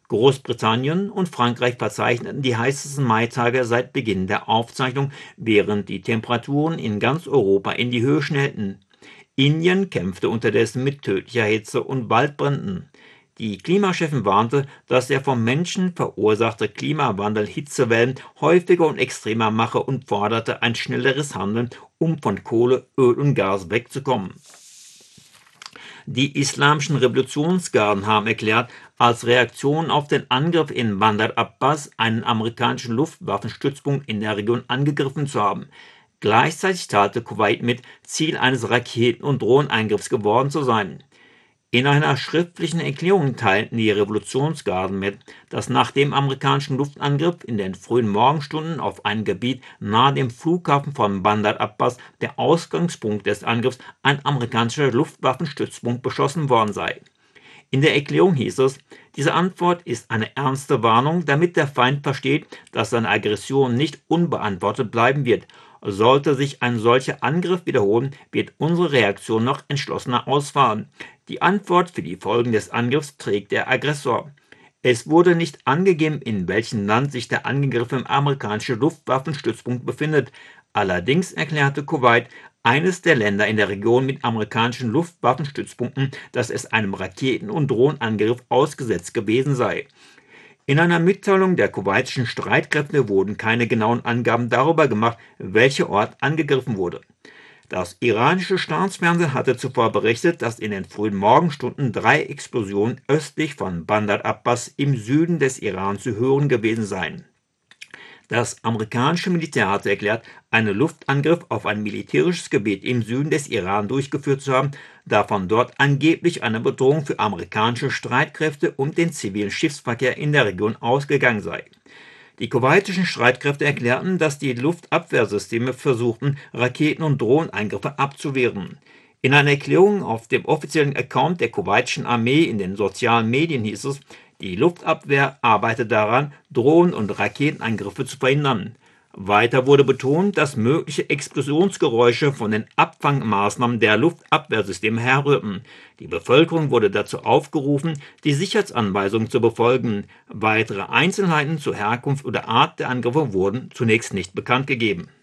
Großbritannien und Frankreich verzeichneten die heißesten Maitage seit Beginn der Aufzeichnung, während die Temperaturen in ganz Europa in die Höhe schnellten. Indien kämpfte unterdessen mit tödlicher Hitze und Waldbränden. Die Klimachefin warnte, dass der vom Menschen verursachte Klimawandel Hitzewellen häufiger und extremer mache und forderte ein schnelleres Handeln, um von Kohle, Öl und Gas wegzukommen. Die islamischen Revolutionsgarden haben erklärt, als Reaktion auf den Angriff in Bandar Abbas einen amerikanischen Luftwaffenstützpunkt in der Region angegriffen zu haben. Gleichzeitig teilte Kuwait mit, Ziel eines Raketen- und Drohneneingriffs geworden zu sein. In einer schriftlichen Erklärung teilten die Revolutionsgarden mit, dass nach dem amerikanischen Luftangriff in den frühen Morgenstunden auf ein Gebiet nahe dem Flughafen von Bandar Abbas, der Ausgangspunkt des Angriffs, ein amerikanischer Luftwaffenstützpunkt beschossen worden sei. In der Erklärung hieß es, diese Antwort ist eine ernste Warnung, damit der Feind versteht, dass seine Aggression nicht unbeantwortet bleiben wird. Sollte sich ein solcher Angriff wiederholen, wird unsere Reaktion noch entschlossener ausfallen. Die Antwort für die Folgen des Angriffs trägt der Aggressor. Es wurde nicht angegeben, in welchem Land sich der angegriffene amerikanische Luftwaffenstützpunkt befindet. Allerdings erklärte Kuwait, eines der Länder in der Region mit amerikanischen Luftwaffenstützpunkten, dass es einem Raketen- und Drohnenangriff ausgesetzt gewesen sei. In einer Mitteilung der kuwaitischen Streitkräfte wurden keine genauen Angaben darüber gemacht, welcher Ort angegriffen wurde. Das iranische Staatsfernsehen hatte zuvor berichtet, dass in den frühen Morgenstunden 3 Explosionen östlich von Bandar Abbas im Süden des Iran zu hören gewesen seien. Das amerikanische Militär hatte erklärt, einen Luftangriff auf ein militärisches Gebiet im Süden des Iran durchgeführt zu haben, da von dort angeblich eine Bedrohung für amerikanische Streitkräfte und den zivilen Schiffsverkehr in der Region ausgegangen sei. Die kuwaitischen Streitkräfte erklärten, dass die Luftabwehrsysteme versuchten, Raketen- und Drohneneingriffe abzuwehren. In einer Erklärung auf dem offiziellen Account der kuwaitischen Armee in den sozialen Medien hieß es, die Luftabwehr arbeitet daran, Drohnen- und Raketenangriffe zu verhindern. Weiter wurde betont, dass mögliche Explosionsgeräusche von den Abfangmaßnahmen der Luftabwehrsysteme herrührten. Die Bevölkerung wurde dazu aufgerufen, die Sicherheitsanweisungen zu befolgen. Weitere Einzelheiten zur Herkunft oder Art der Angriffe wurden zunächst nicht bekannt gegeben.